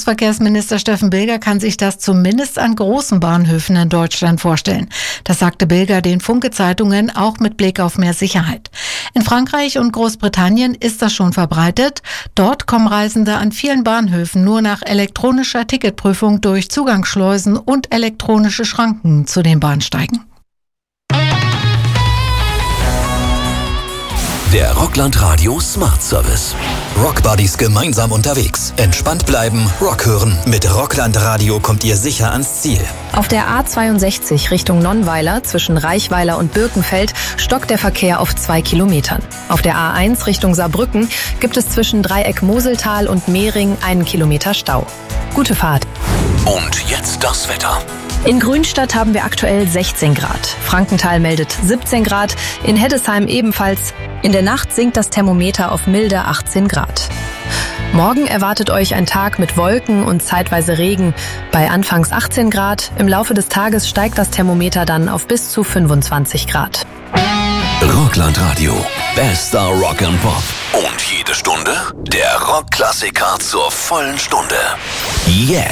Bundesverkehrsminister Steffen Bilger kann sich das zumindest an großen Bahnhöfen in Deutschland vorstellen. Das sagte Bilger den Funke-Zeitungen auch mit Blick auf mehr Sicherheit. In Frankreich und Großbritannien ist das schon verbreitet. Dort kommen Reisende an vielen Bahnhöfen nur nach elektronischer Ticketprüfung durch Zugangsschleusen und elektronische Schranken zu den Bahnsteigen. Der Rockland Radio Smart Service. Rockbuddies gemeinsam unterwegs. Entspannt bleiben, Rock hören. Mit Rockland Radio kommt ihr sicher ans Ziel. Auf der A62 Richtung Nonnweiler zwischen Reichweiler und Birkenfeld stockt der Verkehr auf 2 Kilometern. Auf der A1 Richtung Saarbrücken gibt es zwischen Dreieck Moseltal und Mehring 1 Kilometer Stau. Gute Fahrt. Und jetzt das Wetter. In Grünstadt haben wir aktuell 16 Grad. Frankenthal meldet 17 Grad, in Heddesheim ebenfalls. In der Nacht sinkt das Thermometer auf milde 18 Grad. Morgen erwartet euch ein Tag mit Wolken und zeitweise Regen. Bei anfangs 18 Grad, im Laufe des Tages steigt das Thermometer dann auf bis zu 25 Grad. Rockland Radio. Bester Rock and Pop. Und jede Stunde der Rockklassiker zur vollen Stunde. Yeah!